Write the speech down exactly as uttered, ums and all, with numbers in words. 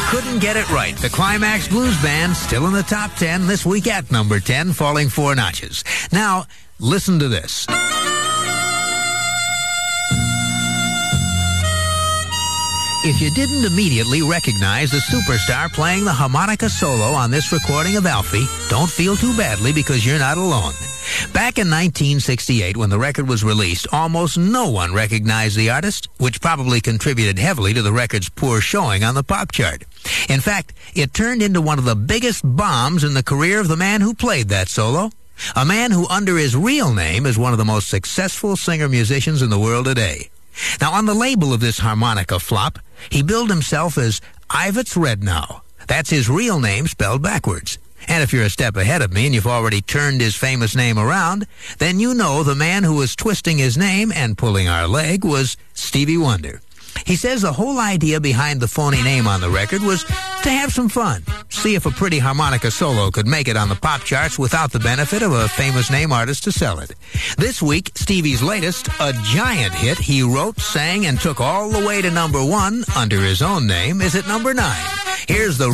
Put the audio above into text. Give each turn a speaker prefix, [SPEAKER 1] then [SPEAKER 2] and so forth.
[SPEAKER 1] couldn't get it right. The Climax Blues Band still in the top ten this week at number ten, falling four notches. Now, listen to this. If you didn't immediately recognize the superstar playing the harmonica solo on this recording of Alfie, don't feel too badly because you're not alone. Back in nineteen sixty-eight, when the record was released, almost no one recognized the artist, which probably contributed heavily to the record's poor showing on the pop chart. In fact, it turned into one of the biggest bombs in the career of the man who played that solo, a man who under his real name is one of the most successful singer-musicians in the world today. Now, on the label of this harmonica flop, he billed himself as Ivets Rednow. That's his real name spelled backwards. And if you're a step ahead of me and you've already turned his famous name around, then you know the man who was twisting his name and pulling our leg was Stevie Wonder. He says the whole idea behind the phony name on the record was to have some fun, see if a pretty harmonica solo could make it on the pop charts without the benefit of a famous name artist to sell it. This week, Stevie's latest, a giant hit he wrote, sang, and took all the way to number one under his own name, is at number nine. Here's the